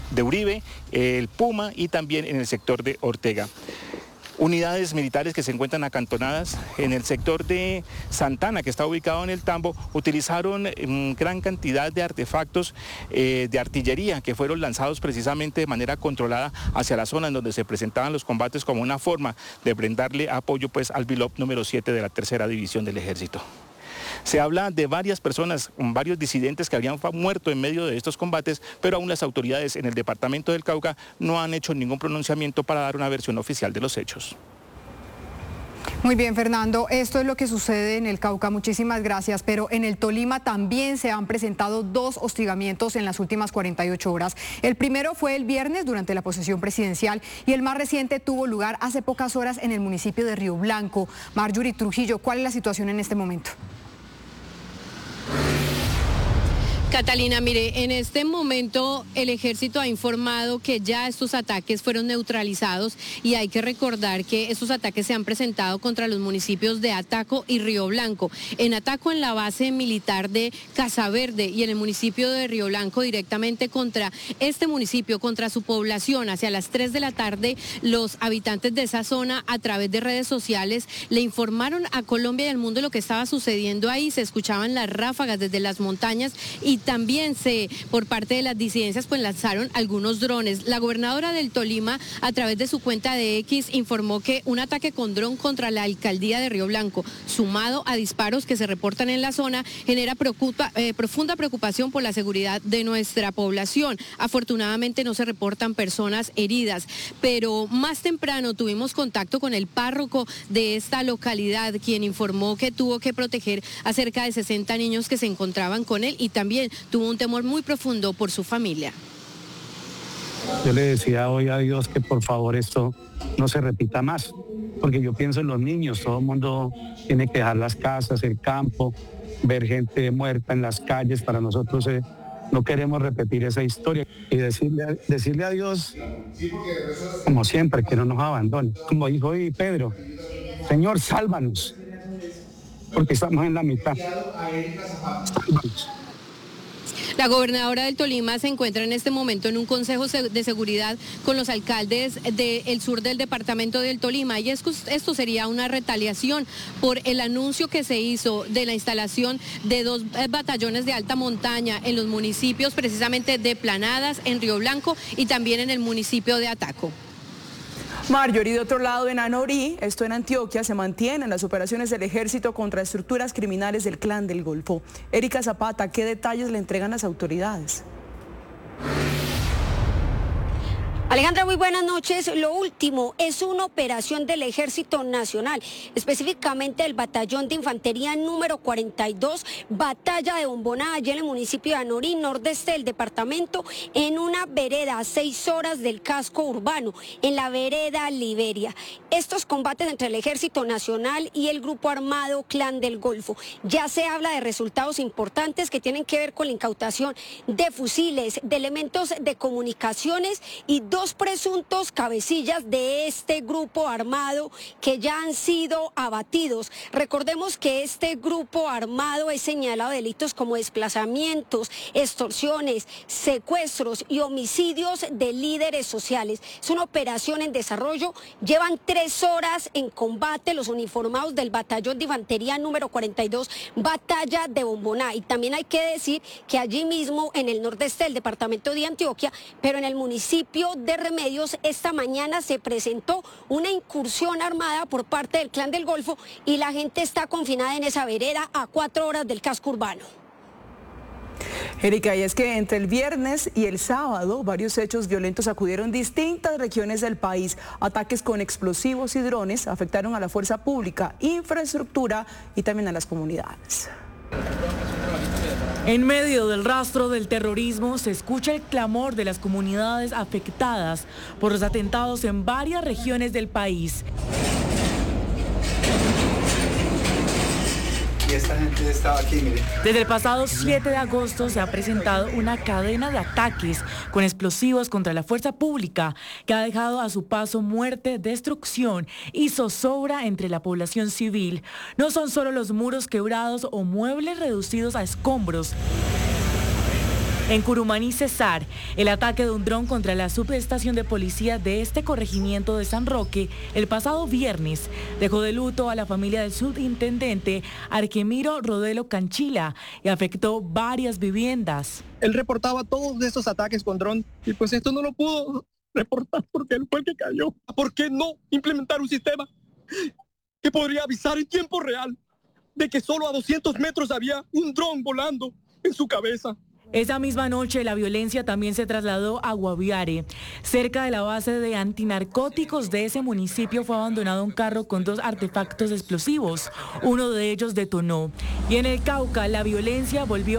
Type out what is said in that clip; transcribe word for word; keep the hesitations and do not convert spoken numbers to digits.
de Uribe, el Puma y también en el sector de Ortega. Unidades militares que se encuentran acantonadas en el sector de Santana, que está ubicado en el Tambo, utilizaron um, gran cantidad de artefactos eh, de artillería que fueron lanzados precisamente de manera controlada hacia la zona en donde se presentaban los combates como una forma de brindarle apoyo pues, al BILOP número siete de la tercera división del ejército. Se habla de varias personas, varios disidentes que habían muerto en medio de estos combates, pero aún las autoridades en el departamento del Cauca no han hecho ningún pronunciamiento para dar una versión oficial de los hechos. Muy bien, Fernando, esto es lo que sucede en el Cauca, muchísimas gracias, pero en el Tolima también se han presentado dos hostigamientos en las últimas cuarenta y ocho horas. El primero fue el viernes durante la posesión presidencial y el más reciente tuvo lugar hace pocas horas en el municipio de Río Blanco. Marjorie Trujillo, ¿cuál es la situación en este momento? Catalina, mire, en este momento el ejército ha informado que ya estos ataques fueron neutralizados y hay que recordar que estos ataques se han presentado contra los municipios de Ataco y Río Blanco. En Ataco, en la base militar de Casaverde, y en el municipio de Río Blanco directamente contra este municipio, contra su población. Hacia las tres de la tarde, los habitantes de esa zona a través de redes sociales le informaron a Colombia y al mundo lo que estaba sucediendo ahí. Se escuchaban las ráfagas desde las montañas y también se, por parte de las disidencias, pues lanzaron algunos drones. La gobernadora del Tolima, a través de su cuenta de X, informó que un ataque con dron contra la alcaldía de Río Blanco, sumado a disparos que se reportan en la zona, genera preocupa, eh, profunda preocupación por la seguridad de nuestra población. Afortunadamente no se reportan personas heridas, pero más temprano tuvimos contacto con el párroco de esta localidad, quien informó que tuvo que proteger a cerca de sesenta niños que se encontraban con él y también tuvo un temor muy profundo por su familia. Yo le decía hoy a Dios que por favor esto no se repita más, porque yo pienso en los niños, todo el mundo tiene que dejar las casas, el campo, ver gente muerta en las calles. Para nosotros eh, no queremos repetir esa historia y decirle, decirle a Dios, como siempre, que no nos abandone. Como dijo hoy Pedro, Señor, sálvanos, porque estamos en la mitad. Sálvanos. La gobernadora del Tolima se encuentra en este momento en un consejo de seguridad con los alcaldes del sur del departamento del Tolima, y esto sería una retaliación por el anuncio que se hizo de la instalación de dos batallones de alta montaña en los municipios precisamente de Planadas, en Río Blanco y también en el municipio de Ataco. Marjorie, de otro lado, en Anorí, esto en Antioquia, se mantienen las operaciones del ejército contra estructuras criminales del Clan del Golfo. Erika Zapata, ¿qué detalles le entregan las autoridades? Alejandra, muy buenas noches. Lo último es una operación del Ejército Nacional, específicamente el Batallón de Infantería número cuarenta y dos, Batalla de Bomboná, allí en el municipio de Anorí, nordeste del departamento, en una vereda a seis horas del casco urbano, en la vereda Liberia. Estos combates entre el Ejército Nacional y el grupo armado Clan del Golfo. Ya se habla de resultados importantes que tienen que ver con la incautación de fusiles, de elementos de comunicaciones y dos Dos presuntos cabecillas de este grupo armado que ya han sido abatidos. Recordemos que este grupo armado es señalado de delitos como desplazamientos, extorsiones, secuestros y homicidios de líderes sociales. Es una operación en desarrollo. Llevan tres horas en combate los uniformados del Batallón de Infantería número cuarenta y dos, Batalla de Bomboná. Y también hay que decir que allí mismo, en el nordeste del departamento de Antioquia, pero en el municipio de de Remedios, esta mañana se presentó una incursión armada por parte del Clan del Golfo y la gente está confinada en esa vereda a cuatro horas del casco urbano. Erika, y es que entre el viernes y el sábado varios hechos violentos acudieron distintas regiones del país. Ataques con explosivos y drones afectaron a la fuerza pública, infraestructura y también a las comunidades. En medio del rastro del terrorismo se escucha el clamor de las comunidades afectadas por los atentados en varias regiones del país. Y esta gente estaba aquí, mire. Desde el pasado siete de agosto se ha presentado una cadena de ataques con explosivos contra la fuerza pública que ha dejado a su paso muerte, destrucción y zozobra entre la población civil. No son solo los muros quebrados o muebles reducidos a escombros. En Curumaní, Cesar, el ataque de un dron contra la subestación de policía de este corregimiento de San Roque el pasado viernes dejó de luto a la familia del subintendente Arquemiro Rodelo Canchila y afectó varias viviendas. Él reportaba todos esos ataques con dron y pues esto no lo pudo reportar porque él fue el que cayó. ¿Por qué no implementar un sistema que podría avisar en tiempo real de que solo a doscientos metros había un dron volando en su cabeza? Esa misma noche la violencia también se trasladó a Guaviare. Cerca de la base de antinarcóticos de ese municipio fue abandonado un carro con dos artefactos explosivos. Uno de ellos detonó. Y en el Cauca la violencia volvió